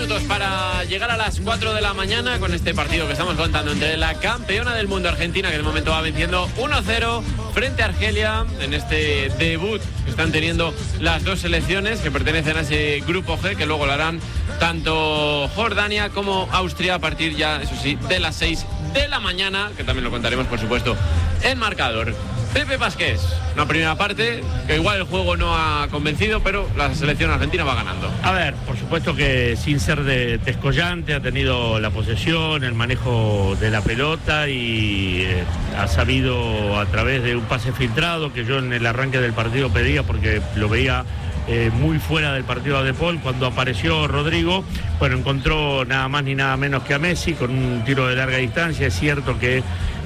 minutos para llegar a las 4 de la mañana con este partido que estamos contando entre la campeona del mundo Argentina, que de momento va venciendo 1-0 frente a Argelia en este debut que están teniendo las dos selecciones que pertenecen a ese grupo G, que luego lo harán tanto Jordania como Austria a partir ya, eso sí, de las 6 de la mañana, que también lo contaremos por supuesto en Marcador. Pepe Pasqués, una primera parte que igual el juego no ha convencido, pero la selección argentina va ganando. A ver, por supuesto que sin ser descollante, ha tenido la posesión, el manejo de la pelota y ha sabido a través de un pase filtrado que yo en el arranque del partido pedía porque lo veía muy fuera del partido de Paul. Cuando apareció Rodrigo, bueno, encontró nada más ni nada menos que a Messi con un tiro de larga distancia. Es cierto que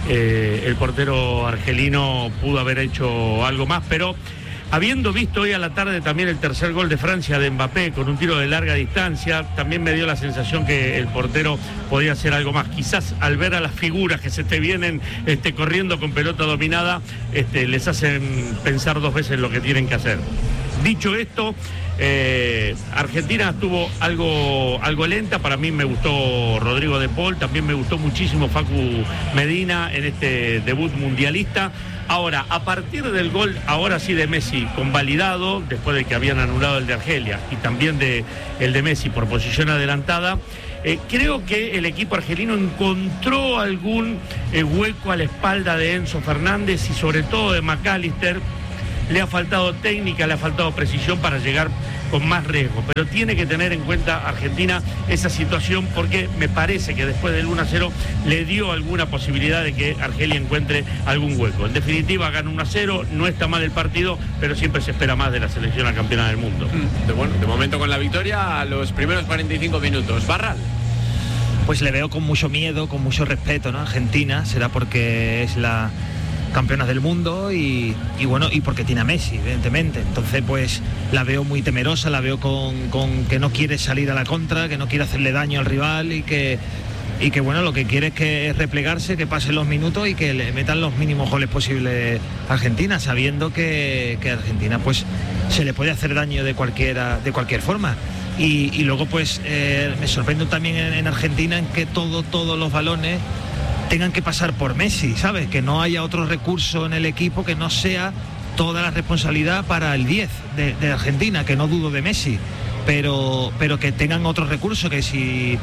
el portero argelino pudo haber hecho algo más, pero habiendo visto hoy a la tarde también el tercer gol de Francia de Mbappé con un tiro de larga distancia, también me dio la sensación que el portero podía hacer algo más. Quizás al ver a las figuras que se te vienen corriendo con pelota dominada, les hacen pensar dos veces lo que tienen que hacer. Dicho esto, Argentina estuvo algo lenta. Para mí me gustó Rodrigo de Paul, también me gustó muchísimo Facu Medina en este debut mundialista. Ahora, a partir del gol, ahora sí de Messi, convalidado, después de que habían anulado el de Argelia y también el de Messi por posición adelantada, creo que el equipo argelino encontró algún hueco a la espalda de Enzo Fernández y sobre todo de McAllister. Le ha faltado técnica, le ha faltado precisión para llegar con más riesgo, pero tiene que tener en cuenta Argentina esa situación porque me parece que después del 1-0 le dio alguna posibilidad de que Argelia encuentre algún hueco. En definitiva, gana 1-0, no está mal el partido, pero siempre se espera más de la selección a campeona del mundo. Bueno, de momento con la victoria a los primeros 45 minutos. Barral. Pues le veo con mucho miedo, con mucho respeto, ¿no? Argentina, será porque es la campeonas del mundo y bueno, y porque tiene a Messi, evidentemente. Entonces pues la veo muy temerosa, la veo con que no quiere salir a la contra, que no quiere hacerle daño al rival y que bueno, lo que quiere es replegarse, que pasen los minutos y que le metan los mínimos goles posibles a Argentina, sabiendo que Argentina pues se le puede hacer daño de cualquier forma. Y luego pues me sorprende también en Argentina en que todos los balones tengan que pasar por Messi, ¿sabes? Que no haya otro recurso en el equipo que no sea toda la responsabilidad para el 10 de Argentina, que no dudo de Messi, pero que tengan otros recursos, que si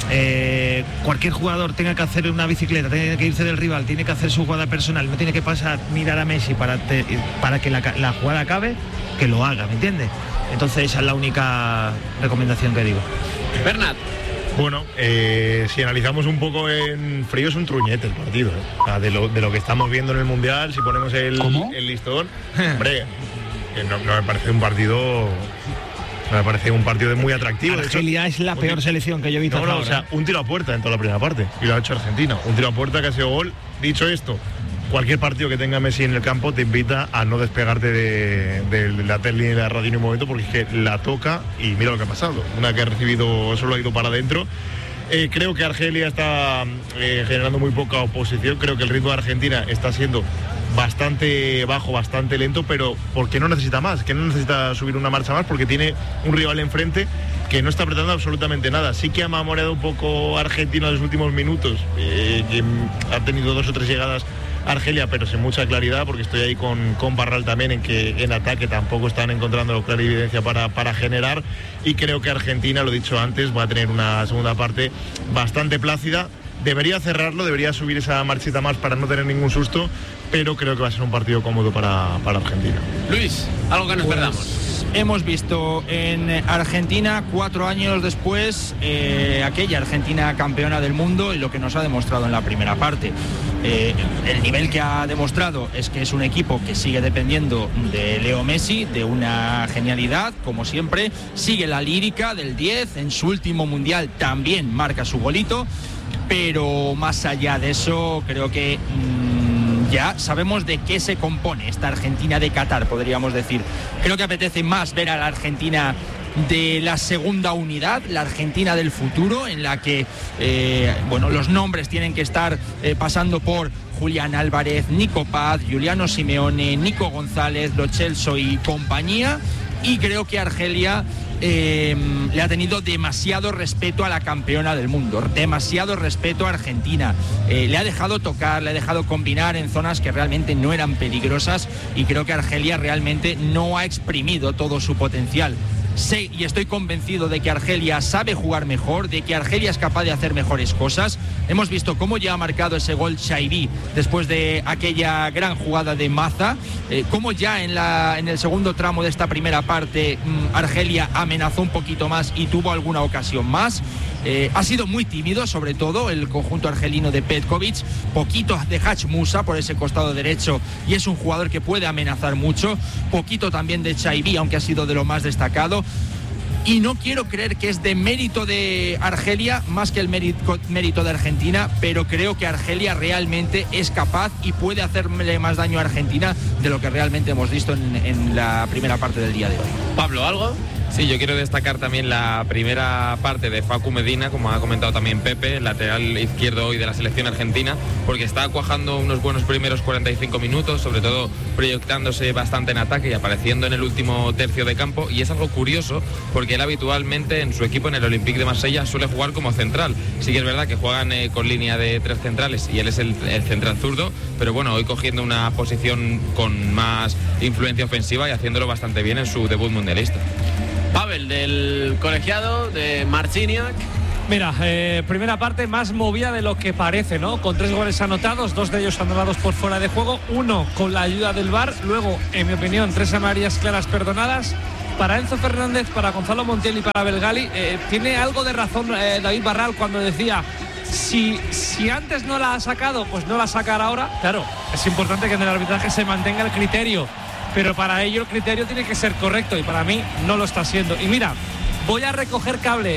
cualquier jugador tenga que hacer una bicicleta, tiene que irse del rival, tiene que hacer su jugada personal, no tiene que pasar mirar a Messi para que la jugada acabe, que lo haga, ¿me entiendes? Entonces esa es la única recomendación que digo. Bernat. Bueno, si analizamos un poco en frío, es un truñete el partido, ¿eh? O sea, de lo que estamos viendo en el Mundial, si ponemos el listón, hombre, no me parece un partido... Me parece un partido muy atractivo. Argelia es la peor selección que yo he visto. No, o sea, un tiro a puerta en toda la primera parte, y lo ha hecho Argentina. Un tiro a puerta que ha sido gol. Dicho esto, cualquier partido que tenga Messi en el campo te invita a no despegarte de la tele y la radio en un momento, porque es que la toca y mira lo que ha pasado. Una que ha recibido, solo ha ido para adentro. Creo que Argelia está generando muy poca oposición. Creo que el ritmo de Argentina está siendo bastante bajo, bastante lento, pero porque no necesita más, que no necesita subir una marcha más, porque tiene un rival enfrente que no está apretando absolutamente nada. Sí que ha mamoreado un poco Argentina en los últimos minutos, que ha tenido 2 o 3 llegadas Argelia, pero sin mucha claridad, porque estoy ahí con Barral también, en que en ataque tampoco están encontrando clara evidencia para generar, y creo que Argentina, lo he dicho antes, va a tener una segunda parte bastante plácida. Debería cerrarlo, debería subir esa marchita más para no tener ningún susto, pero creo que va a ser un partido cómodo para Argentina. Luis, algo que nos perdamos. Hemos visto en Argentina 4 años después aquella Argentina campeona del mundo y lo que nos ha demostrado en la primera parte. El nivel que ha demostrado es que es un equipo que sigue dependiendo de Leo Messi, de una genialidad, como siempre. Sigue la lírica del 10, en su último mundial también marca su golito, pero más allá de eso creo que ya sabemos de qué se compone esta Argentina de Qatar, podríamos decir. Creo que apetece más ver a la Argentina de la segunda unidad, la Argentina del futuro, en la que los nombres tienen que estar pasando por Julián Álvarez, Nico Paz, Giuliano Simeone, Nico González, Lo Celso y compañía. Y creo que Argelia le ha tenido demasiado respeto a la campeona del mundo, demasiado respeto a Argentina. Le ha dejado tocar, le ha dejado combinar en zonas que realmente no eran peligrosas, y creo que Argelia realmente no ha exprimido todo su potencial. Sé y estoy convencido de que Argelia sabe jugar mejor, de que Argelia es capaz de hacer mejores cosas. Hemos visto cómo ya ha marcado ese gol Chaibi después de aquella gran jugada de Maza, cómo ya en el segundo tramo de esta primera parte Argelia amenazó un poquito más y tuvo alguna ocasión más. Ha sido muy tímido, sobre todo el conjunto argelino de Petkovic, poquito de Hach Musa por ese costado derecho, y es un jugador que puede amenazar mucho, poquito también de Chaibi, aunque ha sido de lo más destacado. Y no quiero creer que es de mérito de Argelia más que el mérito de Argentina, pero creo que Argelia realmente es capaz y puede hacerle más daño a Argentina de lo que realmente hemos visto en la primera parte del día de hoy. Pablo, ¿algo? Sí, yo quiero destacar también la primera parte de Facu Medina, como ha comentado también Pepe, lateral izquierdo hoy de la selección argentina, porque está cuajando unos buenos primeros 45 minutos, sobre todo proyectándose bastante en ataque y apareciendo en el último tercio de campo, y es algo curioso porque él habitualmente en su equipo, en el Olympique de Marsella, suele jugar como central. Sí que es verdad que juegan con línea de 3 centrales y él es el central zurdo, pero bueno, hoy cogiendo una posición con más influencia ofensiva y haciéndolo bastante bien en su debut mundialista. Pavel, del colegiado de Marciniak. Mira, primera parte más movida de lo que parece, ¿no? Con 3 goles anotados, 2 de ellos anulados por fuera de juego, 1 con la ayuda del VAR, luego, en mi opinión, 3 amarillas claras perdonadas. Para Enzo Fernández, para Gonzalo Montiel y para Belgali, tiene algo de razón David Barral cuando decía: si antes no la ha sacado, pues no la sacará ahora. Claro, es importante que en el arbitraje se mantenga el criterio, pero para ello el criterio tiene que ser correcto, y para mí no lo está siendo. Y mira, voy a recoger cable,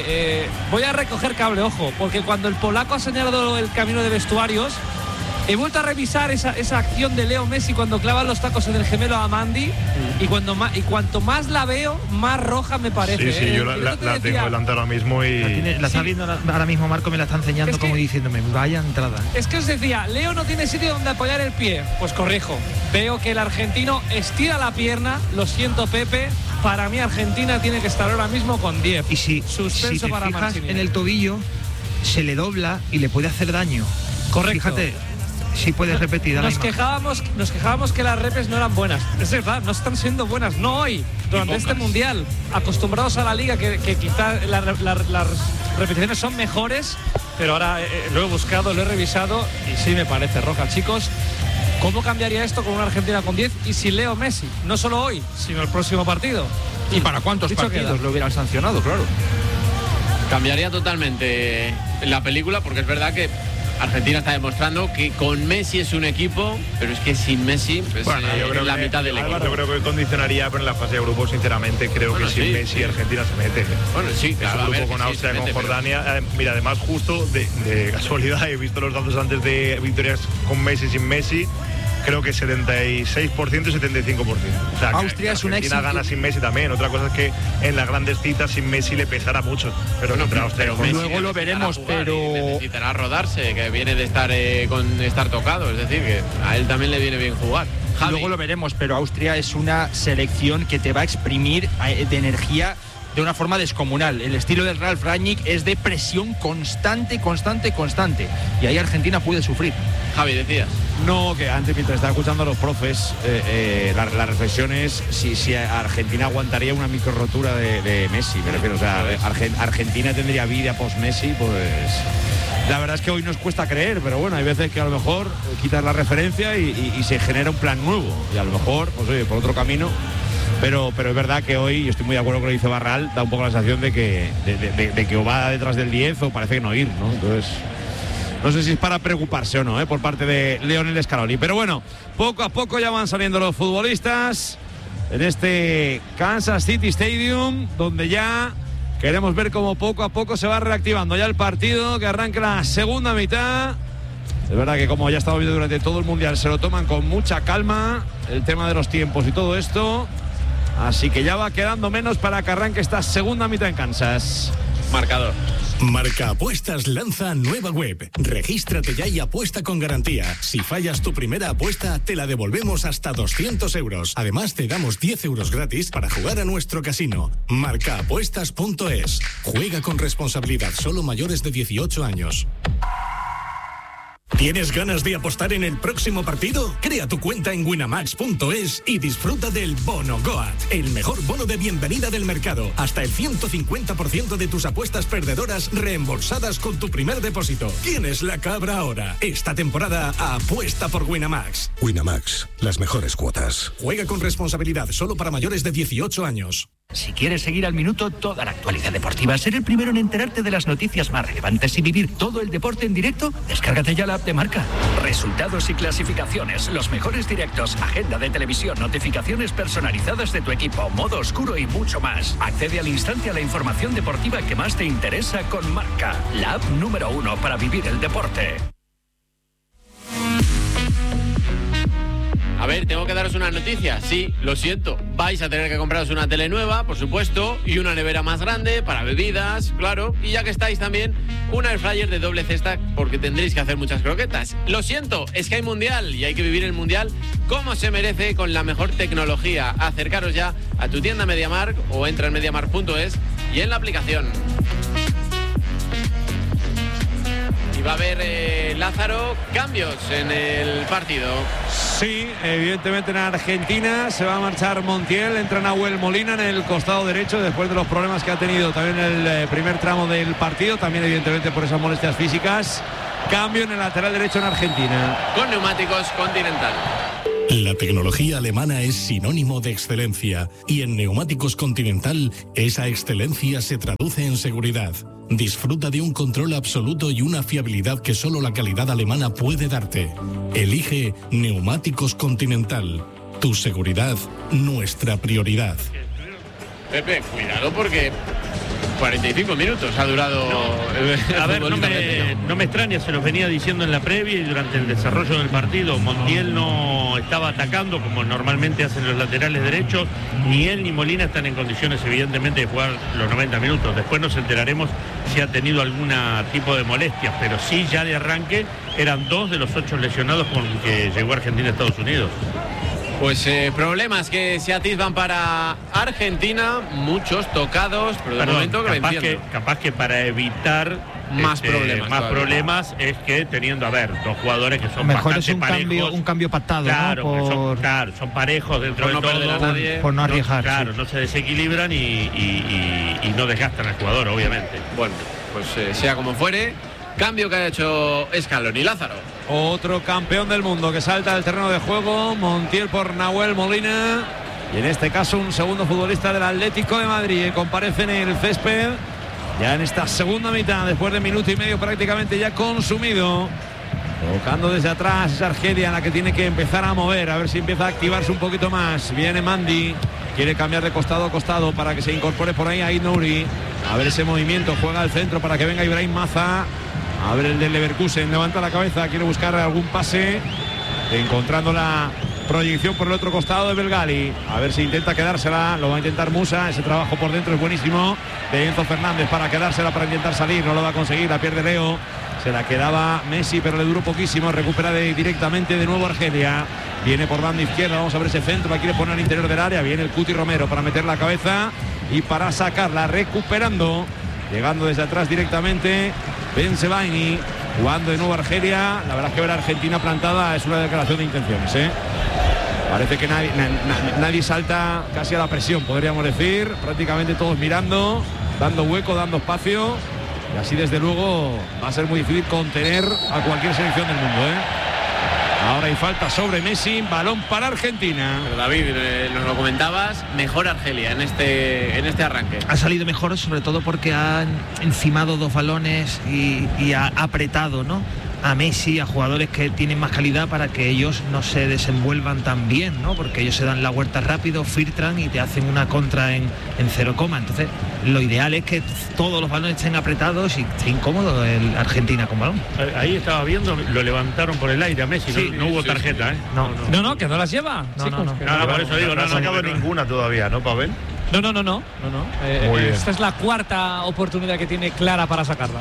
ojo, porque cuando el polaco ha señalado el camino de vestuarios, he vuelto a revisar esa acción de Leo Messi cuando clava los tacos en el gemelo a Mandy, y cuanto más la veo, más roja me parece. Sí, yo la tengo delante ahora mismo y... La está viendo ahora mismo, Marco, me la está enseñando como diciéndome, vaya entrada. Es que os decía, Leo no tiene sitio donde apoyar el pie. Pues corrijo, veo que el argentino estira la pierna, lo siento Pepe, para mí Argentina tiene que estar ahora mismo con 10. Y si suspenso te para fijas Mancini. En el tobillo, se le dobla y le puede hacer daño. Correcto. Fíjate, si puedes repetir. Nos quejábamos que las repes no eran buenas. Es verdad, no están siendo buenas, no hoy, durante este mundial. Acostumbrados a la liga que quizá las repeticiones son mejores, pero ahora lo he buscado, lo he revisado y sí me parece roja, chicos. ¿Cómo cambiaría esto con una Argentina con 10 y sin Leo Messi? No solo hoy, sino el próximo partido. ¿Y para cuántos partidos lo hubieran sancionado? Claro. Cambiaría totalmente la película, porque es verdad que Argentina está demostrando que con Messi es un equipo, pero es que sin Messi pues, bueno, yo creo es la que, mitad del equipo. Yo creo que condicionaría, pero en la fase de grupos, sinceramente, creo que sin Messi Argentina se mete. Bueno, sí, claro. Es un grupo con Austria, con Jordania. Mira, además, justo de casualidad, he visto los datos antes de victorias con Messi y sin Messi. Creo que 76% y 75%. O sea, Austria es un éxito. Argentina gana sin Messi también. Otra cosa es que en las grandes citas sin Messi le pesará mucho. Pero no, Austria. Luego lo veremos, pero necesitará rodarse, que viene de estar tocado. Es decir, que a él también le viene bien jugar. Javi. Luego lo veremos, pero Austria es una selección que te va a exprimir de energía de una forma descomunal. El estilo de Ralf Rangnick es de presión constante. Y ahí Argentina puede sufrir. Javi, decías. No, que antes, mientras estaba escuchando a los profes, la reflexión es si Argentina aguantaría una micro rotura de Messi, me refiero. O sea, Argentina tendría vida post-Messi, pues la verdad es que hoy nos cuesta creer, pero bueno, hay veces que a lo mejor quitas la referencia y se genera un plan nuevo, y a lo mejor, pues oye, por otro camino. Pero es verdad que hoy, yo estoy muy de acuerdo con lo que dice Barral, da un poco la sensación de que o va detrás del 10 o parece que no ir, ¿no? Entonces, no sé si es para preocuparse o no, por parte de Lionel Scaloni. Pero bueno, poco a poco ya van saliendo los futbolistas en este Kansas City Stadium, donde ya queremos ver cómo poco a poco se va reactivando ya el partido, que arranca la segunda mitad. Es verdad que, como ya estamos viendo durante todo el Mundial, se lo toman con mucha calma, el tema de los tiempos y todo esto. Así que ya va quedando menos para que arranque esta segunda mitad en Kansas. Marcador. Marca Apuestas lanza nueva web. Regístrate ya y apuesta con garantía. Si fallas tu primera apuesta, te la devolvemos hasta 200 euros. Además, te damos 10 euros gratis para jugar a nuestro casino. Marcaapuestas.es. Juega con responsabilidad. Solo mayores de 18 años. ¿Tienes ganas de apostar en el próximo partido? Crea tu cuenta en winamax.es y disfruta del Bono Goat, el mejor bono de bienvenida del mercado. Hasta el 150% de tus apuestas perdedoras reembolsadas con tu primer depósito. ¿Quién es la cabra ahora? Esta temporada apuesta por Winamax. Winamax, las mejores cuotas. Juega con responsabilidad, solo para mayores de 18 años. Si quieres seguir al minuto toda la actualidad deportiva, ser el primero en enterarte de las noticias más relevantes y vivir todo el deporte en directo, descárgate ya la app de Marca. Resultados y clasificaciones, los mejores directos, agenda de televisión, notificaciones personalizadas de tu equipo, modo oscuro y mucho más. Accede al instante a la información deportiva que más te interesa con Marca, la app número 1 para vivir el deporte. A ver, tengo que daros una noticia. Sí, lo siento. Vais a tener que compraros una tele nueva, por supuesto, y una nevera más grande para bebidas, claro. Y ya que estáis también, un air fryer de doble cesta porque tendréis que hacer muchas croquetas. Lo siento, es que hay mundial y hay que vivir el mundial como se merece con la mejor tecnología. Acercaros ya a tu tienda MediaMarkt o entra en mediamarkt.es y en la aplicación. Y va a haber, Lázaro, cambios en el partido. Sí, evidentemente en Argentina se va a marchar Montiel, entra Nahuel Molina en el costado derecho después de los problemas que ha tenido también en el primer tramo del partido, también evidentemente por esas molestias físicas. Cambio en el lateral derecho en Argentina. Con neumáticos Continental. La tecnología alemana es sinónimo de excelencia y en Neumáticos Continental esa excelencia se traduce en seguridad. Disfruta de un control absoluto y una fiabilidad que solo la calidad alemana puede darte. Elige Neumáticos Continental. Tu seguridad, nuestra prioridad. Pepe, cuidado porque 45 minutos ha durado. A ver, no me extraña, se los venía diciendo en la previa y durante el desarrollo del partido. Montiel no estaba atacando como normalmente hacen los laterales derechos. Ni él ni Molina están en condiciones, evidentemente, de jugar los 90 minutos. Después nos enteraremos si ha tenido algún tipo de molestias, pero sí, ya de arranque eran 2 de los 8 lesionados con que llegó Argentina a Estados Unidos. Pues problemas que se atisban para Argentina, muchos tocados, pero de momento que capaz que para evitar más problemas es que teniendo, a ver, 2 jugadores que son mejor bastante parejos. un cambio pactado, claro, ¿no? Son parejos dentro de no todo, por no arriesgar. Claro, no se desequilibran y no desgastan al jugador, obviamente. Bueno, pues sea como fuere, cambio que ha hecho Scaloni. Lázaro. Otro campeón del mundo que salta del terreno de juego, Montiel por Nahuel Molina. Y en este caso un segundo futbolista del Atlético de Madrid que comparece en el césped. Ya en esta segunda mitad, después de minuto y medio prácticamente ya consumido. Tocando desde atrás es Argelia la que tiene que empezar a mover, a ver si empieza a activarse un poquito más. Viene Mandi, quiere cambiar de costado a costado para que se incorpore por ahí a Nouri. A ver ese movimiento, juega al centro para que venga Ibrahim Maza. A ver el del Leverkusen, levanta la cabeza, quiere buscar algún pase, encontrando la proyección por el otro costado de Belgali. A ver si intenta quedársela, lo va a intentar Musa, ese trabajo por dentro es buenísimo de Enzo Fernández para quedársela, para intentar salir, no lo va a conseguir, la pierde Leo. Se la quedaba Messi, pero le duró poquísimo. Recupera directamente de nuevo Argelia. Viene por banda izquierda. Vamos a ver ese centro. La quiere poner al interior del área. Viene el Cuti Romero para meter la cabeza y para sacarla. Recuperando. Llegando desde atrás directamente. Ben Sebaini. Jugando de nuevo Argelia. La verdad es que ver a Argentina plantada es una declaración de intenciones, ¿eh? Parece que nadie salta casi a la presión, podríamos decir. Prácticamente todos mirando, dando hueco, dando espacio. Y así desde luego va a ser muy difícil contener a cualquier selección del mundo, ¿eh? Ahora hay falta sobre Messi, balón para Argentina. Pero David, nos lo comentabas, mejor Argelia en este arranque. Ha salido mejor sobre todo porque han encimado 2 balones y ha apretado, ¿no?, a Messi, a jugadores que tienen más calidad para que ellos no se desenvuelvan tan bien, ¿no? Porque ellos se dan la vuelta rápido, filtran y te hacen una contra en 0, entonces lo ideal es que todos los balones estén apretados y esté incómodo el Argentina con balón. Ahí estaba viendo, lo levantaron por el aire a Messi, sí, no hubo tarjeta, ¿eh? No, que no las lleva. No, por eso digo, no ha sacado ninguna todavía, ¿no, Pavel? No. Esta es la cuarta oportunidad que tiene clara para sacarla.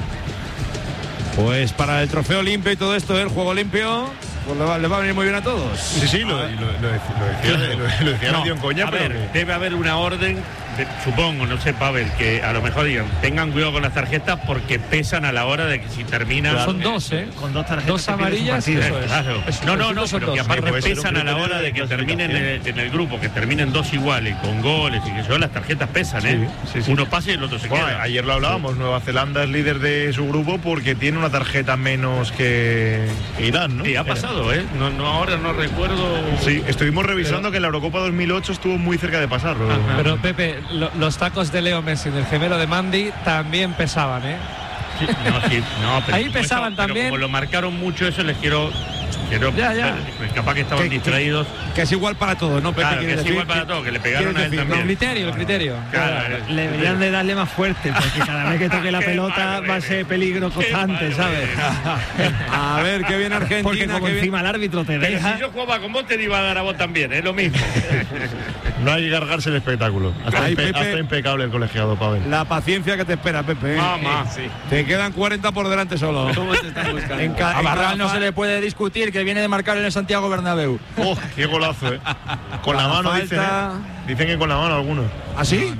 Pues para el trofeo limpio y todo esto, el juego limpio, pues le va a venir muy bien a todos. Sí, lo decía no, en coña, pero debe haber una orden, supongo, no sé, Pavel, que a lo mejor digan, tengan cuidado con las tarjetas porque pesan a la hora de que si termina. Claro, son dos, con dos tarjetas. Dos amarillas. Claro. No, pero que aparte pesan a la hora de que terminen en el grupo, que terminen dos iguales, con goles y que yo las tarjetas pesan, sí. Uno pasa y el otro se queda. Ayer lo hablábamos, Nueva Zelanda es líder de su grupo porque tiene una tarjeta menos que Irán, ¿no? Sí, ha pasado, ahora no recuerdo. Sí, estuvimos revisando que en la Eurocopa 2008 estuvo muy cerca de pasarlo. Pero Pepe, los tacos de Leo Messi, del gemelo de Mandy, también pesaban, Sí, pero ahí pesaban también. Pero como lo marcaron mucho, eso les quiero ya. Capaz que estaban distraídos. Que es igual para todos, ¿no, Pepe? Claro, que es igual para todos, que le pegaron a él también. El criterio. Claro, deberían de darle más fuerte, porque cada vez que toque la pelota va a ser peligro constante, ¿sabes? A ver, qué bien Argentina. Porque como encima el árbitro te deja. Si yo jugaba con vos, te iba a dar a vos también, es lo mismo. No hay que cargarse el espectáculo. Está impecable el colegiado, Pavel. La paciencia que te espera, Pepe. Mamá. Te quedan 40 por delante solo. ¿Cómo te están buscando? A Barral no se le puede discutir que viene de marcar en el Santiago Bernabéu. ¡Oh, qué golazo, Con la mano, dicen que con la mano algunos. ¿Ah, sí?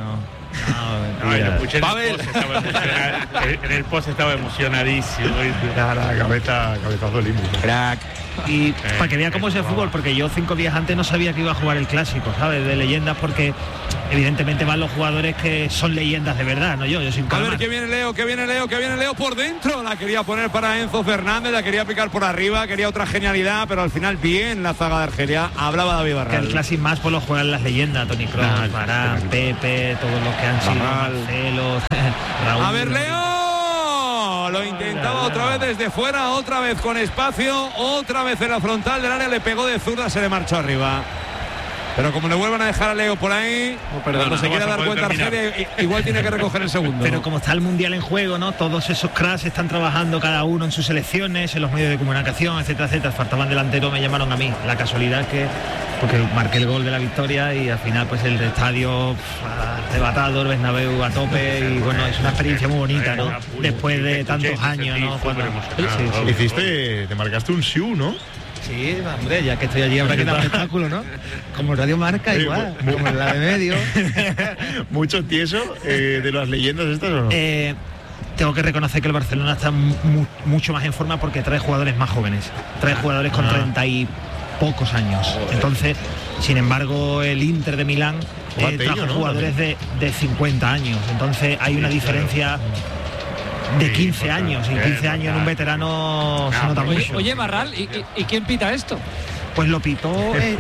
En el post estaba emocionadísimo. Cabezazo limpio. Crack. Y para que vea cómo es el fútbol, porque yo 5 días antes no sabía que iba a jugar el clásico, ¿sabes? De leyendas, porque evidentemente van los jugadores que son leyendas de verdad, no yo sin A ver, que viene Leo por dentro. La quería poner para Enzo Fernández, la quería picar por arriba, quería otra genialidad, pero al final bien la zaga de Argelia. Hablaba David Barral. Que el clásico más por lo juegan las leyendas, Toni Kroos, Varane, Pepe, todos los que han sido, Marcelo, Raúl. A ver, Leo. Lo intentaba otra vez desde fuera, otra vez con espacio, otra vez en la frontal del área, le pegó de zurda, se le marchó arriba. Pero como le vuelvan a dejar a Leo por ahí, cuando se quiera dar cuenta Argelia, igual tiene que recoger el segundo. Pero como está el Mundial en juego, ¿no? Todos esos cracks están trabajando cada uno en sus selecciones, en los medios de comunicación, etcétera. Faltaban delantero, me llamaron a mí. La casualidad que porque marqué el gol de la victoria y al final pues el estadio arrebatado, el Bernabéu a tope y bueno, es una experiencia muy bonita, ¿no? Después de tantos años, ¿no? Te marcaste un Siu, ¿no? Sí, hombre, ya que estoy allí habrá que dar espectáculo, ¿no? Como Radio Marca, igual, como la de medio. ¿Mucho tieso de las leyendas estas o no? Tengo que reconocer que el Barcelona está mucho más en forma porque trae jugadores más jóvenes. Trae jugadores con 30 y pocos años. Entonces, sin embargo, el Inter de Milán trajo jugadores de 50 años. Entonces, hay una diferencia de 15 años. Y 15 años en un veterano se nota mucho. Oye, Barral, ¿y quién pita esto? Pues lo pitó...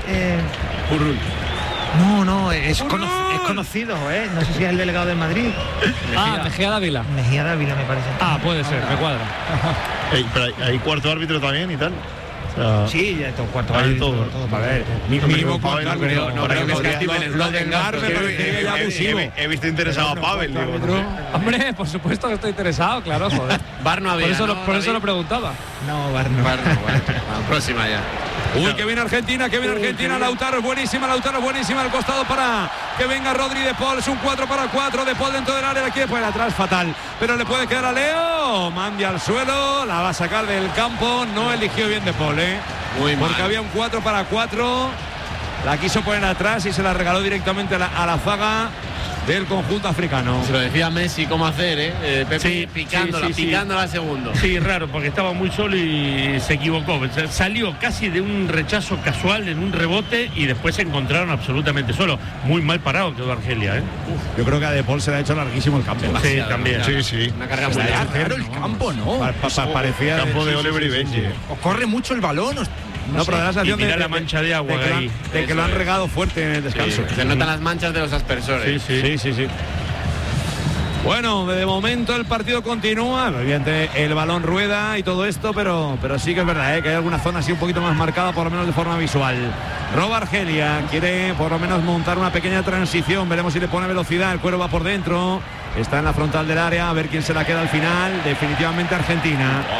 No, es conocido, No sé si es el delegado del Madrid. Mejía Dávila. Mejía Dávila, me parece. Puede ser, me cuadra. Pero hay cuarto árbitro también y tal. Sí, ya todo cuarto árbitro. A ver, mínimo cuarto árbitro. Lo del VAR me parece ya abusivo. He visto interesado a Pavel. Hombre, por supuesto que estoy interesado, claro, joder. VAR no había. Por eso lo preguntaba. No, VAR no. Bueno, la próxima ya. Uy, que viene Argentina, Lautaro es buenísima al costado para que venga Rodri de Paul, es un 4-4, de Paul dentro del área, aquí después atrás, fatal, pero le puede quedar a Leo, Mandi al suelo, la va a sacar del campo, no eligió bien de Paul, Muy mal. Porque había un 4-4, la quiso poner atrás y se la regaló directamente a la zaga del conjunto africano. Se lo decía Messi cómo hacer, Pepe, sí, picándola segundo. Sí, raro, porque estaba muy solo y se equivocó. Salió casi de un rechazo casual en un rebote y después se encontraron absolutamente solo. Muy mal parado quedó Argelia, Yo creo que a De Paul se le ha hecho larguísimo el campo. Sí, también. Sí. Una carga muy larga. El campo, ¿no? Parecía el campo de Oliver y Benji. Os corre mucho el balón. No, pero da la sensación de la mancha de agua de que lo han regado fuerte en el descanso. Se notan las manchas de los aspersores. Sí. Bueno, de momento el partido continúa. Evidentemente el balón rueda y todo esto, pero sí que es verdad, que hay alguna zona así un poquito más marcada, por lo menos de forma visual. Roba Argelia, quiere por lo menos montar una pequeña transición. Veremos si le pone velocidad. El Cuero va por dentro. Está en la frontal del área. A ver quién se la queda al final. Definitivamente Argentina.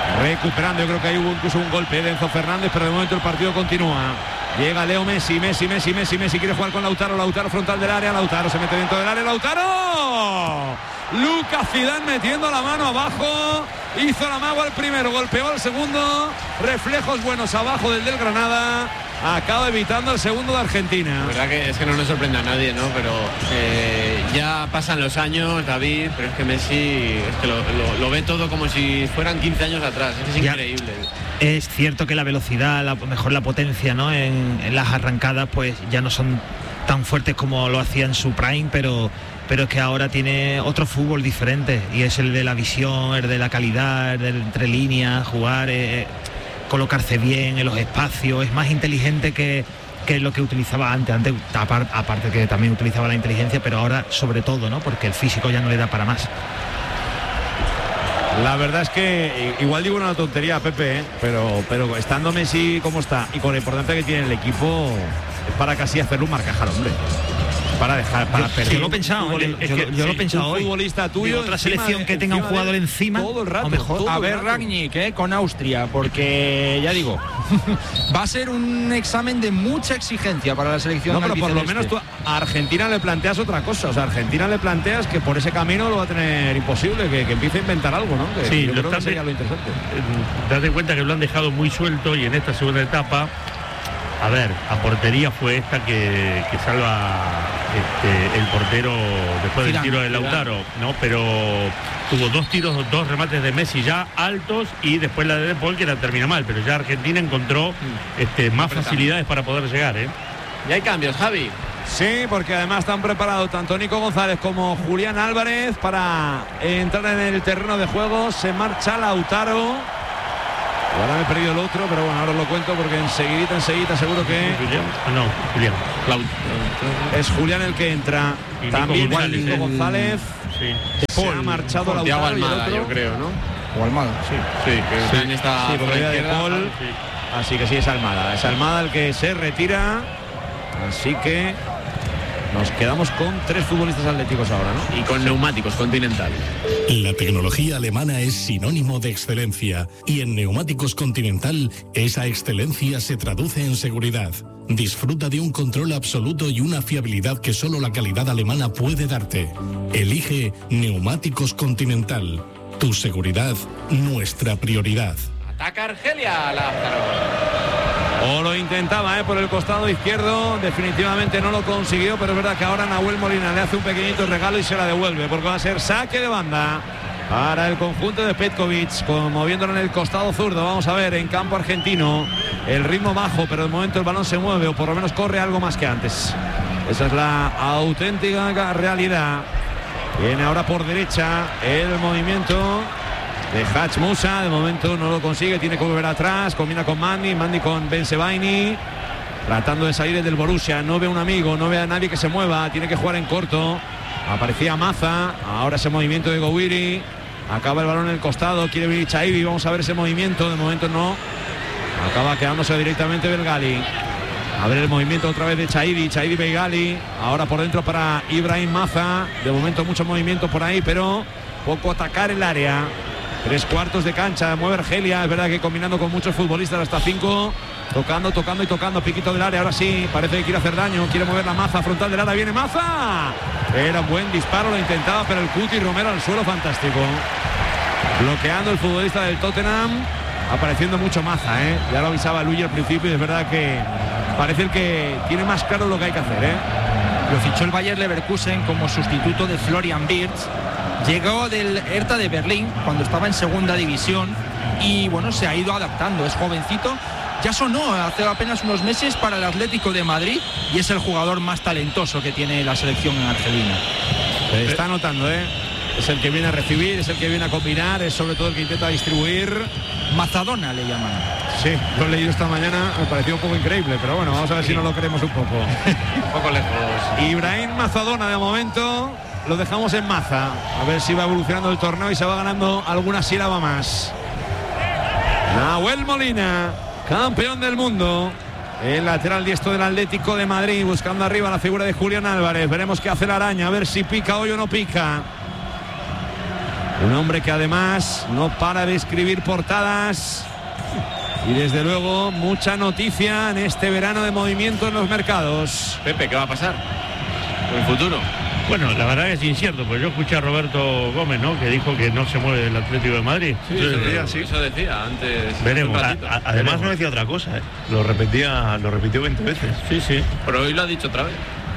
recuperando. Yo creo que ahí hubo incluso un golpe de Enzo Fernández, pero de momento el partido continúa. Llega Leo Messi quiere jugar con Lautaro frontal del área, Lautaro se mete dentro del área, Lautaro. Lucas Zidane metiendo la mano abajo, hizo la mago al primero, golpeó al segundo, reflejos buenos abajo del Granada, acaba evitando el segundo de Argentina. La verdad que es que no nos sorprende a nadie, ¿no? Pero ya pasan los años, David, pero es que Messi es que lo ve todo como si fueran 15 años atrás, es increíble. Es cierto que la velocidad, mejor la potencia, ¿no? En las arrancadas pues ya no son tan fuertes como lo hacía en su prime, pero es que ahora tiene otro fútbol diferente, y es el de la visión, el de la calidad, el de entre líneas, jugar, colocarse bien en los espacios, es más inteligente que lo que utilizaba antes, aparte que también utilizaba la inteligencia, pero ahora sobre todo, ¿no? Porque el físico ya no le da para más. La verdad es que igual digo una tontería, Pepe, pero estando Messi como está y con lo importante que tiene el equipo, es para casi hacerle un marcajar, hombre. Para perder. Yo lo he pensado, yo lo he pensado hoy. Futbolista tuyo, otra selección que tenga un jugador encima todo el rato, o mejor. A ver, Rangnick, con Austria, porque ya digo, va a ser un examen de mucha exigencia para la selección. No, pero por lo menos tú a Argentina le planteas otra cosa. O sea, a Argentina le planteas que por ese camino lo va a tener imposible, que empiece a inventar algo, ¿no? Que sí, yo creo que sería lo interesante. Date cuenta que lo han dejado muy suelto, y en esta segunda etapa, a ver, a portería fue esta que salva el portero después del tiro de Lautaro, ¿no? Pero tuvo dos remates de Messi ya altos, y después la de Paul, que la termina mal, pero ya Argentina encontró más facilidades para poder llegar, ¿eh? Y hay cambios, Javi. Sí, porque además están preparados tanto Nico González como Julián Álvarez para entrar en el terreno de juego. Se marcha Lautaro. Ahora me he perdido el otro, pero bueno, ahora os lo cuento porque enseguidita seguro que... Julián. Es Julián el que entra. Y también Nico González. Sí. Se ha marchado Lautaro. Almada, yo creo, ¿no? O Almada, sí, que está en esta portería de Paul. Así que sí, es Almada. Es Almada el que se retira. Así que nos quedamos con 3 futbolistas atléticos ahora, ¿no? Y con neumáticos Continental. La tecnología alemana es sinónimo de excelencia, y en Neumáticos Continental esa excelencia se traduce en seguridad. Disfruta de un control absoluto y una fiabilidad que solo la calidad alemana puede darte. Elige Neumáticos Continental. Tu seguridad, nuestra prioridad. Ataca Argelia, Lázaro. O lo intentaba por el costado izquierdo, definitivamente no lo consiguió, pero es verdad que ahora Nahuel Molina le hace un pequeñito regalo y se la devuelve, porque va a ser saque de banda para el conjunto de Petkovic, moviéndolo en el costado zurdo. Vamos a ver, en campo argentino, el ritmo bajo, pero de momento el balón se mueve, o por lo menos corre algo más que antes. Esa es la auténtica realidad. Viene ahora por derecha el movimiento de Hach Musa, de momento no lo consigue, tiene que volver atrás, combina con Mandy con Ben Sebaini, tratando de salir del Borussia, no ve a un amigo, no ve a nadie que se mueva, tiene que jugar en corto. Aparecía Maza, ahora ese movimiento de Gouiri, acaba el balón en el costado, quiere venir Chaibi, vamos a ver ese movimiento, de momento no, acaba quedándose directamente Belgali. A ver el movimiento otra vez de Chaibi Belgali, ahora por dentro para Ibrahim Maza, de momento mucho movimiento por ahí, pero poco atacar el área. 3/4 de cancha, mueve Argelia, es verdad que combinando con muchos futbolistas hasta 5, tocando, piquito del área, ahora sí, parece que quiere hacer daño, quiere mover la Maza, frontal del área, viene Maza, era un buen disparo, lo intentaba, pero el Cuti Romero al suelo, fantástico, bloqueando el futbolista del Tottenham, apareciendo mucho Maza, ya lo avisaba Luigi al principio, y es verdad que parece el que tiene más claro lo que hay que hacer, Lo fichó el Bayer Leverkusen como sustituto de Florian Wirtz. Llegó del Hertha de Berlín cuando estaba en segunda división y bueno, se ha ido adaptando, es jovencito, ya sonó hace apenas unos meses para el Atlético de Madrid y es el jugador más talentoso que tiene la selección argelina. Se está notando, es el que viene a recibir, es el que viene a combinar, es sobre todo el que intenta distribuir. Mazadona le llaman. Sí, lo he leído esta mañana, me pareció un poco increíble, pero bueno, vamos a ver si nos lo creemos un poco. Un poco lejos. Ibrahim Mazadona de momento. Lo dejamos en Maza, a ver si va evolucionando el torneo y se va ganando alguna sílaba más. Nahuel Molina, campeón del mundo, el lateral diestro del Atlético de Madrid, buscando arriba la figura de Julián Álvarez. Veremos qué hace la araña, a ver si pica hoy o no pica. Un hombre que además no para de escribir portadas y desde luego mucha noticia en este verano de movimiento en los mercados. Pepe, ¿qué va a pasar en el futuro? Bueno, la verdad es incierto, porque yo escuché a Roberto Gómez, ¿no?, que dijo que no se mueve del Atlético de Madrid. Sí, eso decía antes. Veremos. Además no decía otra cosa, ¿eh? Lo repitió 20 veces. Sí, sí. Pero hoy lo ha dicho otra vez.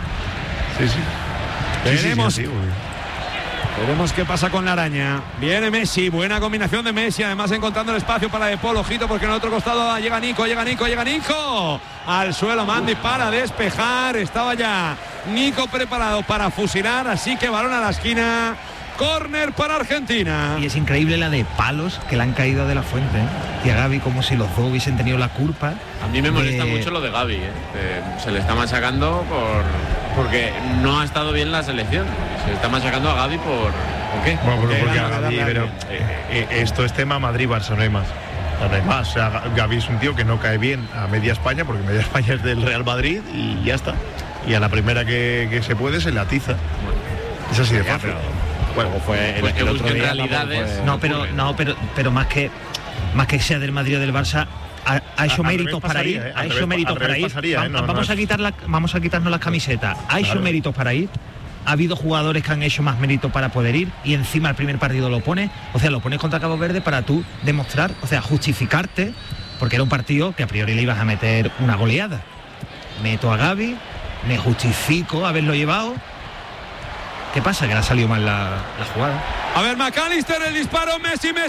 Sí. Veremos qué pasa con la araña. Viene Messi, buena combinación de Messi, además encontrando el espacio para De Paul. Ojito, porque en el otro costado llega Nico. Al suelo, Mandy para despejar. Estaba ya Nico preparado para fusilar, así que balón a la esquina. Córner para Argentina. Y es increíble la de palos que le han caído de la Fuente, ¿eh? Y a Gavi, como si los dos hubiesen tenido la culpa. A mí me molesta mucho lo de Gavi, ¿eh? Se le está machacando porque no ha estado bien la selección. Se le está machacando a Gavi ¿por qué? Bueno, porque a Gavi, pero esto es tema Madrid-Barça, no hay más. No hay más. O sea, Gavi es un tío que no cae bien a media España, porque media España es del Real Madrid y ya está. Y a la primera que se puede se le atiza. Es así de fácil. Bueno, fue pues el otro día realidades. Pero más que sea del Madrid o del Barça, ha hecho méritos para ir. Ha hecho méritos para ir. Vamos a quitarnos las camisetas. Ha hecho méritos para ir. Ha habido jugadores que han hecho más mérito para poder ir y encima el primer partido lo pones contra Cabo Verde para tú demostrar, o sea, justificarte, porque era un partido que a priori le ibas a meter una goleada. Meto a Gavi, me justifico haberlo llevado. ¿Qué pasa? Que le ha salido mal la jugada. A ver, McAllister, el disparo, Messi, gol.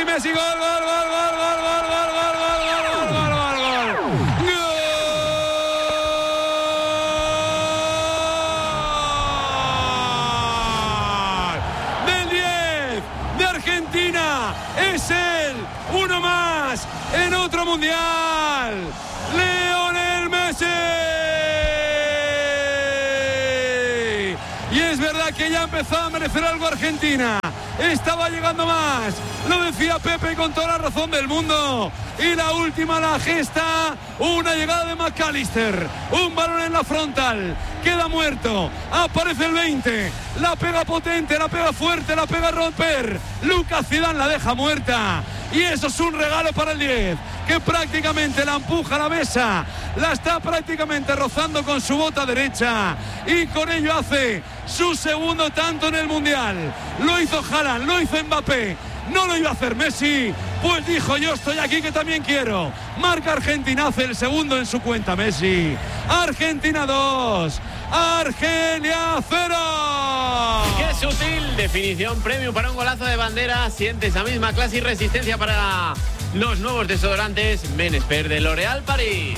Del 10 de Argentina, es él, uno más en otro mundial. Lionel Messi. Y es verdad que ya empezó a merecer algo Argentina. Estaba llegando más. Lo decía Pepe con toda la razón del mundo. Y la última la gesta. Una llegada de McAllister. Un balón en la frontal. Queda muerto. Aparece el 20. La pega potente, la pega fuerte, la pega a romper. Lucas Zidane la deja muerta. Y eso es un regalo para el 10, que prácticamente la empuja a la mesa, la está prácticamente rozando con su bota derecha y con ello hace su segundo tanto en el Mundial. Lo hizo Haaland, lo hizo Mbappé, no lo iba a hacer Messi, pues dijo: yo estoy aquí que también quiero. Marca Argentina, hace el segundo en su cuenta Messi. Argentina 2, Argelia 0. ¡Qué sutil! Definición premium para un golazo de bandera. Siente esa misma clase y resistencia para los nuevos desodorantes Men Expert de L'Oréal París.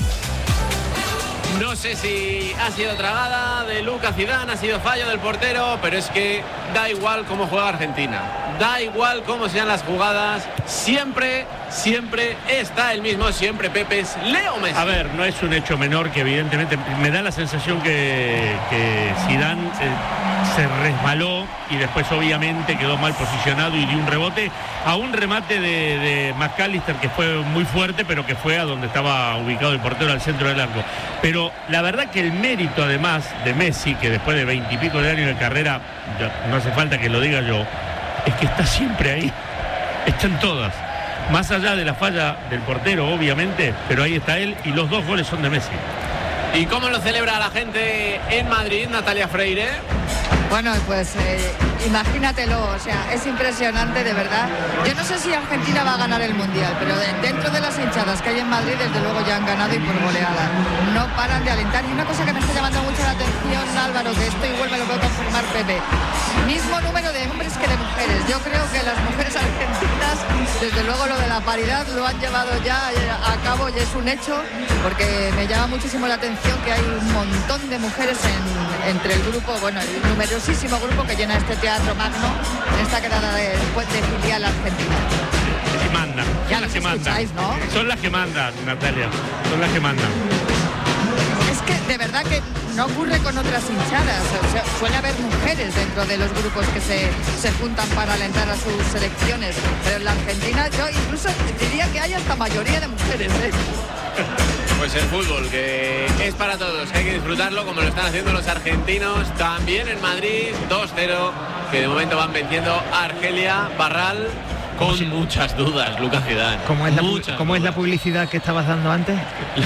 No sé si ha sido tragada de Lucas Zidane, ha sido fallo del portero, pero es que da igual cómo juega Argentina, da igual cómo sean las jugadas, siempre está el mismo, siempre Pepe, es Leo Messi. A ver, no es un hecho menor que evidentemente me da la sensación que Zidane se resbaló y después obviamente quedó mal posicionado y dio un rebote a un remate de McAllister que fue muy fuerte, pero que fue a donde estaba ubicado el portero, al centro del arco. Pero la verdad que el mérito además de Messi, que después de 20 y pico de años de carrera, no hace falta que lo diga yo, es que está siempre ahí, está en todas. Más allá de la falla del portero, obviamente, pero ahí está él y los dos goles son de Messi. ¿Y cómo lo celebra la gente en Madrid, Natalia Freire? Bueno, pues imagínatelo, o sea, es impresionante de verdad. Yo no sé si Argentina va a ganar el Mundial, pero dentro de las hinchadas que hay en Madrid, desde luego ya han ganado y por goleada. No paran de alentar. Y una cosa que me está llamando mucho la atención, Álvaro, que esto igual me lo puede confirmar Pepe. Mismo número de hombres que de mujeres. Yo creo que las mujeres argentinas, desde luego lo de la paridad lo han llevado ya a cabo y es un hecho, porque me llama muchísimo la atención que hay un montón de mujeres entre el grupo, bueno, el numerosísimo grupo que llena este teatro magno en esta quedada de filial argentina. Que mandan, son las que mandan, ¿no? Son las que mandan, Natalia, son las que mandan. Es que de verdad que no ocurre con otras hinchadas, o sea, suele haber mujeres dentro de los grupos que se juntan para alentar a sus selecciones, pero en la Argentina yo incluso diría que hay hasta mayoría de mujeres, ¿eh? Pues el fútbol, que es para todos, que hay que disfrutarlo como lo están haciendo los argentinos, también en Madrid, 2-0, que de momento van venciendo a Argelia. Barral, con muchas dudas, Lucas Zidane. ¿Cómo es la publicidad que estabas dando antes?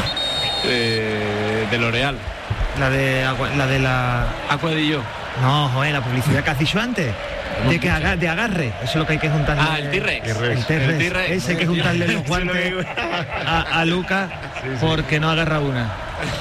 De L'Oreal. La de la Aqua di Gio. No, joder, la publicidad que has dicho antes. De agarre, eso es lo que hay que juntarle. El T-Rex. El T-Rex. Ese hay que juntarle los guantes a Lucas porque no agarra una.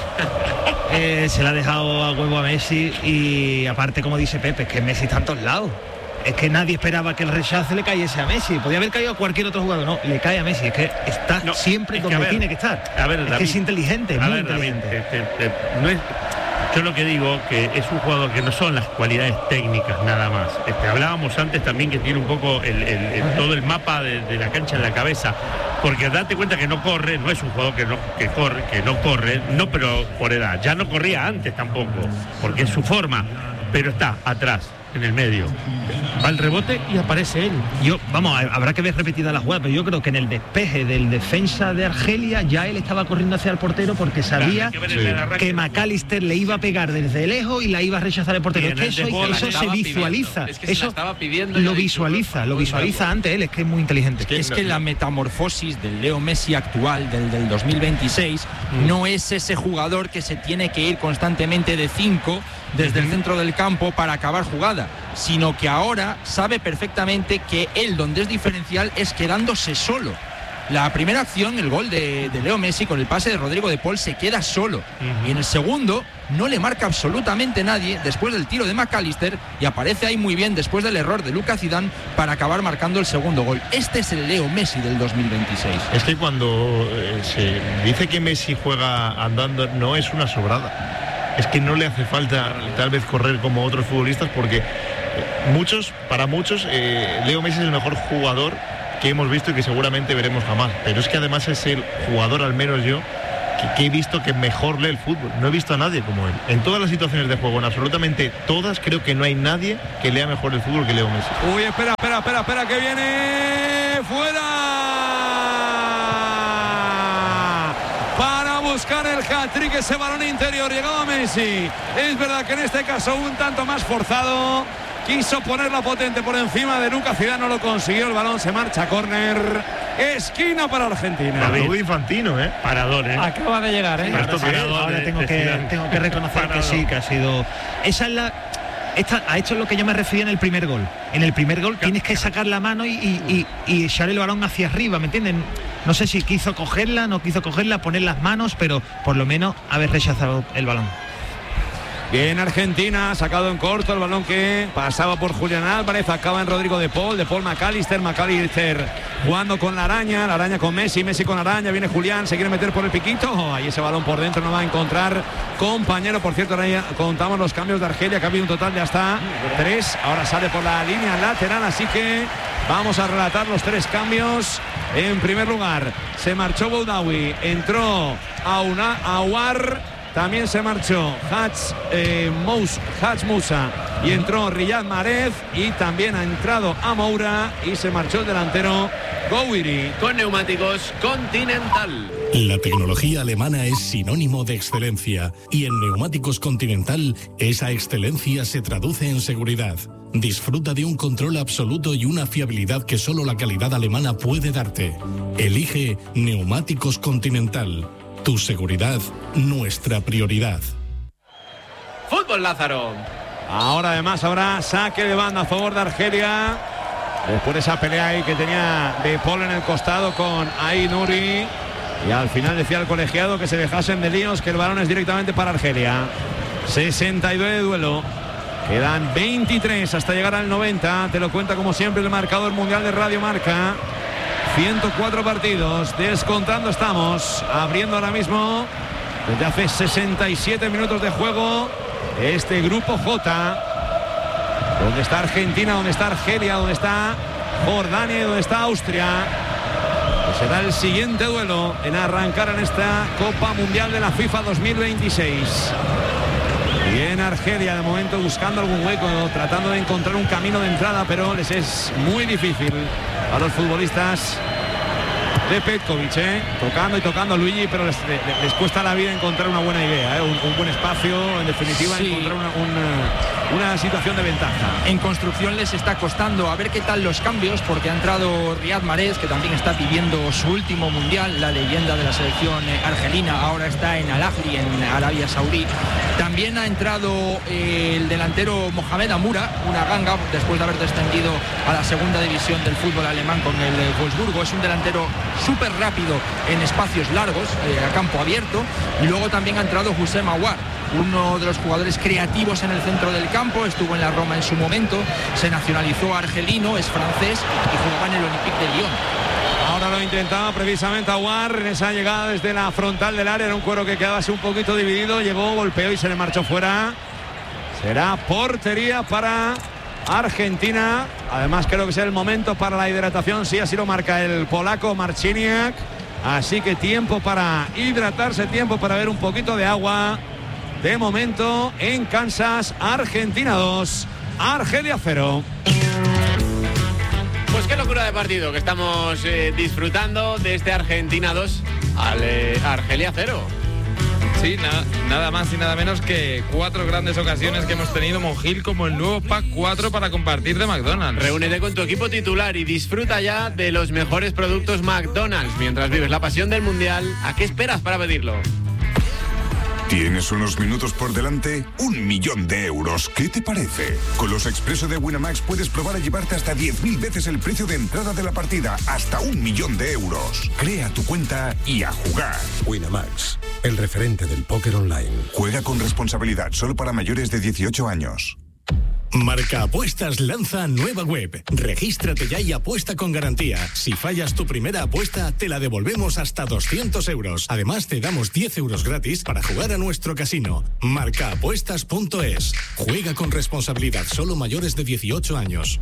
Se la ha dejado a huevo a Messi y aparte, como dice Pepe, es que Messi está en todos lados. Es que nadie esperaba que el rechace le cayese a Messi. Podía haber caído a cualquier otro jugador. No, le cae a Messi. Es que está siempre donde tiene que estar. A ver, es David, que es inteligente, muy inteligente. No es... Yo lo que digo que es un jugador que no son las cualidades técnicas nada más. Hablábamos antes también que tiene un poco todo el mapa de la cancha en la cabeza, porque date cuenta que no corre, no es un jugador que corre, no, pero por edad. Ya no corría antes tampoco, porque es su forma, pero está atrás, en el medio. Va el rebote y aparece él. Habrá que ver repetida la jugada, pero yo creo que en el despeje del defensa de Argelia ya él estaba corriendo hacia el portero porque sabía que McAllister le iba a pegar desde lejos y la iba a rechazar el portero. Es que eso se visualiza. Eso lo visualiza antes él, es que es muy inteligente. Es que la metamorfosis del Leo Messi actual, del 2026, no es ese jugador que se tiene que ir constantemente de 5 desde el centro del campo para acabar jugada, sino que ahora sabe perfectamente que él donde es diferencial es quedándose solo. La primera acción, el gol de Leo Messi con el pase de Rodrigo de Paul, se queda solo. Y en el segundo no le marca absolutamente nadie después del tiro de McAllister y aparece ahí muy bien después del error de Lucas Zidane para acabar marcando el segundo gol. Este es el Leo Messi del 2026. Es que cuando se dice que Messi juega andando, no es una sobrada. Es que no le hace falta tal vez correr como otros futbolistas porque para muchos Leo Messi es el mejor jugador que hemos visto y que seguramente veremos jamás. Pero es que además es el jugador, al menos yo, que he visto que mejor lee el fútbol. No he visto a nadie como él. En todas las situaciones de juego, en absolutamente todas, creo que no hay nadie que lea mejor el fútbol que Leo Messi. Uy, espera, que viene fuera. Buscar el hat-trick, ese balón interior, llegaba Messi. Es verdad que en este caso un tanto más forzado, quiso ponerla potente por encima de Lucas Zidane, no lo consiguió, el balón se marcha a córner, esquina para Argentina. David Infantino, parador, acaba de llegar, ahora tengo que reconocer que sí, que ha sido a esto es lo que yo me refería en el primer gol. En el primer gol tienes que sacar la mano y echar el balón hacia arriba, ¿me entienden? No sé si quiso cogerla, no quiso cogerla, poner las manos, pero por lo menos haber rechazado el balón. Bien, Argentina, sacado en corto el balón que pasaba por Julián Álvarez, acaba en Rodrigo de Paul McAllister jugando con la araña con Messi con la araña, viene Julián, se quiere meter por el piquito, ahí ese balón por dentro no va a encontrar compañero. Por cierto, ahora ya contamos los cambios de Argelia, que ha habido un total de hasta 3, ahora sale por la línea lateral, así que vamos a relatar los 3 cambios. En primer lugar, se marchó Boudaoui, entró Aouar. También se marchó Haj Moussa y entró Riyad Mahrez, y también ha entrado Amoura y se marchó el delantero Gouiri. Con neumáticos Continental. La tecnología alemana es sinónimo de excelencia y en Neumáticos Continental esa excelencia se traduce en seguridad. Disfruta de un control absoluto y una fiabilidad que solo la calidad alemana puede darte. Elige Neumáticos Continental. Tu seguridad, nuestra prioridad. Fútbol, Lázaro. Ahora además habrá saque de banda a favor de Argelia. Después de esa pelea ahí que tenía de Paul en el costado con Aït Nouri. Y al final decía el colegiado que se dejasen de líos, que el balón es directamente para Argelia. 62 de duelo. Quedan 23 hasta llegar al 90. Te lo cuenta como siempre el marcador mundial de Radio Marca. 104 partidos, descontando estamos, abriendo ahora mismo desde hace 67 minutos de juego este grupo J, donde está Argentina, donde está Argelia, donde está Jordania y donde está Austria. Pues será el siguiente duelo en arrancar en esta Copa Mundial de la FIFA 2026. Bien, Argelia de momento buscando algún hueco, tratando de encontrar un camino de entrada, pero les es muy difícil a los futbolistas de Petkovic, tocando y tocando Luigi, pero les cuesta la vida encontrar una buena idea, un buen espacio, en definitiva, sí. encontrar una situación de ventaja. En construcción les está costando, a ver qué tal los cambios, porque ha entrado Riyad Mahrez, que también está pidiendo su último mundial, la leyenda de la selección argelina, ahora está en Al Ahly, en Arabia Saudí. También ha entrado el delantero Mohamed Amoura, una ganga, después de haber descendido a la segunda división del fútbol alemán con el Wolfsburgo. Es un delantero súper rápido en espacios largos, a campo abierto. Y luego también ha entrado Houssem Aouar, uno de los jugadores creativos en el centro del campo, estuvo en la Roma en su momento, se nacionalizó argelino, es francés y jugaba en el Olympique de Lyon. Ahora lo intentaba precisamente Aouar en esa llegada desde la frontal del área, era un cuero que quedaba así un poquito dividido, llegó, golpeó y se le marchó fuera. Será portería para Argentina. Además creo que es el momento para la hidratación, sí, así lo marca el polaco Marciniak. Así que tiempo para hidratarse, tiempo para ver un poquito de agua. De momento en Kansas, Argentina 2, Argelia 0. Pues qué locura de partido que estamos disfrutando de este Argentina 2 al Argelia 0. Sí, nada más y nada menos que 4 grandes ocasiones que hemos tenido, Monjil, como el nuevo Pack 4 para compartir de McDonald's. Reúnete con tu equipo titular y disfruta ya de los mejores productos McDonald's mientras vives la pasión del Mundial. ¿A qué esperas para pedirlo? ¿Tienes unos minutos por delante? 1 millón de euros. ¿Qué te parece? Con los expresos de Winamax puedes probar a llevarte hasta 10.000 veces el precio de entrada de la partida. Hasta 1 millón de euros. Crea tu cuenta y a jugar. Winamax, el referente del póker online. Juega con responsabilidad, solo para mayores de 18 años. Marca Apuestas lanza nueva web. Regístrate ya y apuesta con garantía. Si fallas tu primera apuesta, te la devolvemos hasta 200 euros. Además, te damos 10 euros gratis para jugar a nuestro casino. Marcaapuestas.es. Juega con responsabilidad, solo mayores de 18 años.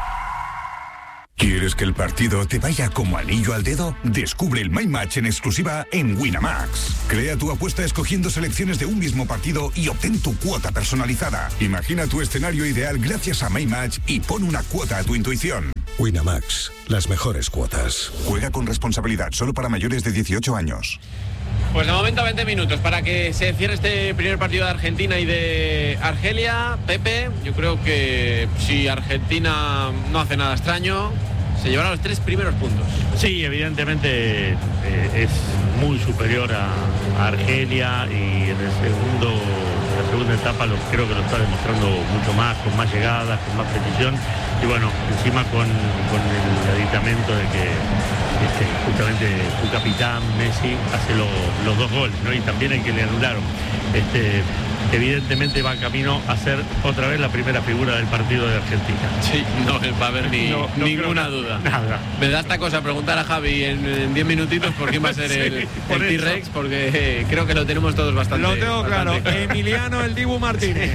¿Quieres que el partido te vaya como anillo al dedo? Descubre el My Match en exclusiva en Winamax. Crea tu apuesta escogiendo selecciones de un mismo partido y obtén tu cuota personalizada. Imagina tu escenario ideal gracias a My Match y pon una cuota a tu intuición. Winamax, las mejores cuotas. Juega con responsabilidad, solo para mayores de 18 años. Pues de momento 20 minutos para que se cierre este primer partido de Argentina y de Argelia. Pepe, yo creo que si Argentina no hace nada extraño, se llevará los 3 primeros puntos. Sí, evidentemente es muy superior a Argelia y en la segunda etapa creo que lo está demostrando mucho más, con más llegadas, con más precisión y bueno, encima con el aditamento de que justamente su capitán Messi hace los 2 goles, ¿no? Y también el que le anularon. Evidentemente va camino a ser otra vez la primera figura del partido de Argentina. Sí, no va a haber ninguna duda. Nada. Me da esta cosa preguntar a Javi en 10 minutitos por quién va a ser el T-Rex, porque creo que lo tenemos todos bastante. Lo tengo claro, Emiliano el Dibu Martínez.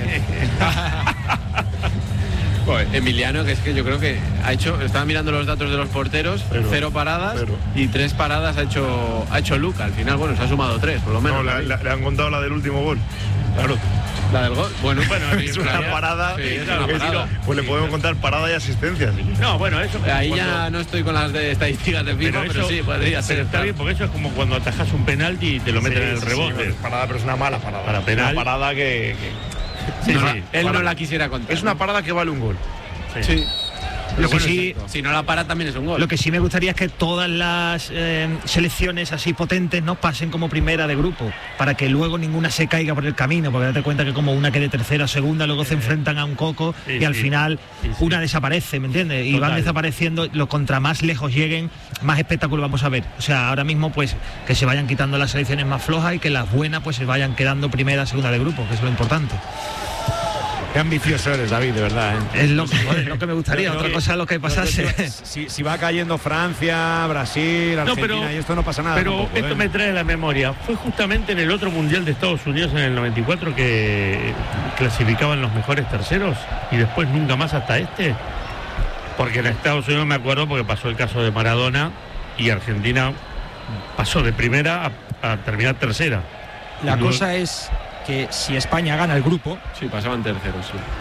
Emiliano, que es que yo creo que estaba mirando los datos de los porteros, 0 paradas y 3 paradas ha hecho Luca. Al final, bueno, se ha sumado 3, por lo menos. No, le han contado la del último gol. Claro. La del gol. Bueno, es una parada. Sí, es una parada. Pues le podemos contar parada y asistencia. ¿Sí? No, bueno, eso. Ahí ya no estoy con las de estadísticas de FIFA, pero sí, podría ser. Está bien, porque eso es como cuando atajas un penalti y te lo meten en el rebote. Sí, es parada, pero es una mala parada. Para penal. Una parada que... Él no la quisiera contar. Es una parada que vale un gol. Sí. Lo que sí, si no la para también es un gol. Lo que sí me gustaría es que todas las selecciones así potentes no pasen como primera de grupo, para que luego ninguna se caiga por el camino, porque date cuenta que como una quede tercera o segunda, luego se enfrentan a un coco y al final una desaparece, ¿me entiendes? Y van desapareciendo, contra más lejos lleguen, más espectáculo vamos a ver. O sea, ahora mismo pues que se vayan quitando las selecciones más flojas y que las buenas pues se vayan quedando primera, segunda de grupo, que es lo importante. Qué ambicioso eres, David, de verdad. Es lo que me gustaría, otra cosa es lo que pasase. Si va cayendo Francia, Brasil, Argentina y esto no pasa nada. Pero tampoco, esto me trae a la memoria. Fue justamente en el otro Mundial de Estados Unidos en el 94 que clasificaban los mejores terceros y después nunca más hasta este. Porque en Estados Unidos me acuerdo porque pasó el caso de Maradona y Argentina pasó de primera a terminar tercera. La cosa es que si España gana el grupo, sí, pasaban terceros, sí.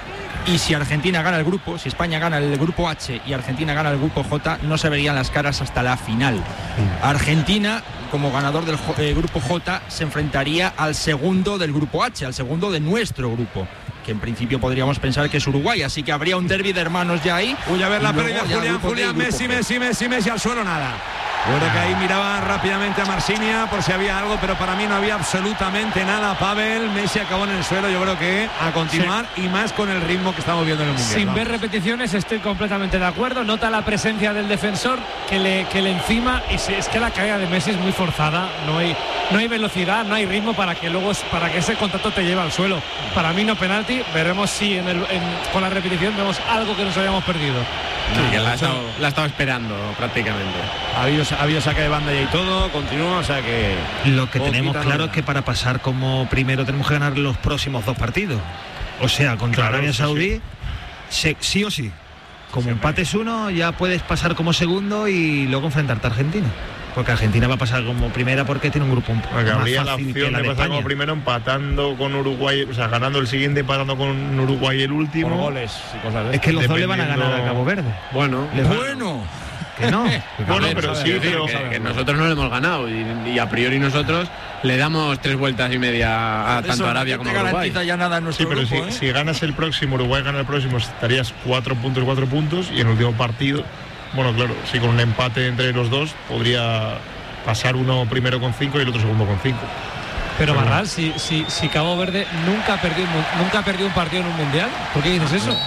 Y si Argentina gana el grupo, si España gana el grupo H y Argentina gana el grupo J, no se verían las caras hasta la final. Argentina, como ganador del grupo J, se enfrentaría al segundo del grupo H, al segundo de nuestro grupo, que en principio podríamos pensar que es Uruguay, así que habría un derbi de hermanos ya ahí. Uy, a ver la pérdida, Julián, Messi, al suelo nada. Yo creo que ahí miraba rápidamente a Marsinia por si había algo, pero para mí no había absolutamente nada. Pavel, Messi acabó en el suelo. Yo creo que a continuar y más con el ritmo que estamos viendo en el Mundial. Sin ver repeticiones, estoy completamente de acuerdo. Nota la presencia del defensor que le encima, y es que la caída de Messi es muy forzada. No hay velocidad, no hay ritmo para que ese contacto te lleve al suelo. Para mí no penalti. Veremos si con la repetición vemos algo que nos habíamos perdido. Sí, que la ha estado esperando prácticamente. Ha habido saque de banda y todo, continúa, o sea que... Lo que tenemos claro es que para pasar como primero tenemos que ganar los próximos 2 partidos. O sea, contra Arabia Saudí, sí o sí. Como empates 1, ya puedes pasar como segundo y luego enfrentarte a Argentina. Porque Argentina va a pasar como primera porque tiene un grupo un poco más habría la fácil opción que la de pasar como primero empatando con Uruguay, o sea, ganando el siguiente, empatando con Uruguay el último. Por goles y cosas de Es que los dos le van a ganar a Cabo Verde. Bueno. Que no. Bueno, pero sí, que nosotros no le hemos ganado y a priori nosotros le damos 3 vueltas y media a tanto Arabia como a Uruguay. Ya nada en nuestro pero grupo, si ganas el próximo, Uruguay gana el próximo, estarías 4 puntos y en el último partido, bueno, claro, si con un empate entre los dos podría pasar uno primero con 5 y el otro segundo con 5. Pero Barral, si Cabo Verde nunca ha perdido un partido en un mundial, ¿por qué dices eso?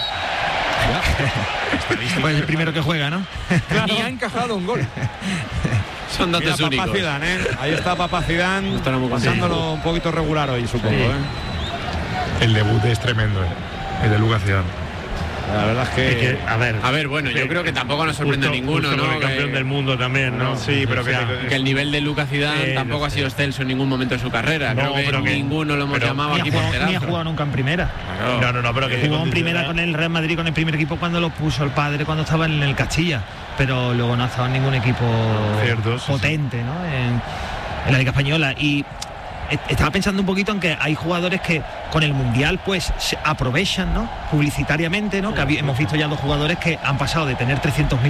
Pues el primero que juega, ¿no? Ni ha encajado un gol. Son datos únicos. Papá Zidane, ahí está Papá Zidane, pasándolo un poquito regular hoy, supongo. Sí. El debut es tremendo, el de Lucas Zidane. La verdad es que a ver, bueno, yo creo que tampoco nos sorprende ninguno, ¿no? El campeón del mundo también, ¿no? Sí, pero que el nivel de Lucas Zidane tampoco ha sido excelso en ningún momento de su carrera. Creo que ninguno lo hemos llamado aquí por ni ha jugado nunca en primera. No, pero que jugó en primera con el Real Madrid, con el primer equipo cuando lo puso el padre, cuando estaba en el Castilla, pero luego no ha estado en ningún equipo potente, ¿no? En la Liga Española. Y estaba pensando un poquito en que hay jugadores que con el Mundial pues se aprovechan, ¿no? Publicitariamente, ¿no? Que hemos visto ya 2 jugadores que han pasado de tener 300.000